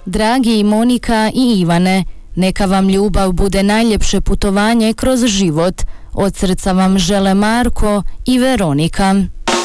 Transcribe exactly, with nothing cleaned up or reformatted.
Dragi Monika i Ivane, neka vam ljubav bude najljepše putovanje kroz život. Od srca vam žele Marko i Veronika.